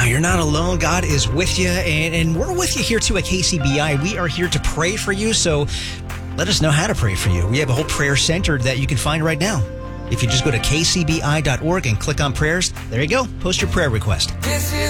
you're not alone. God is with you, and we're with you here too at KCBI. We are here to pray for you, so let us know how to pray for you. We have a whole prayer center that you can find right now. If you just go to kcbi.org and click on prayers, there you go. Post your prayer request.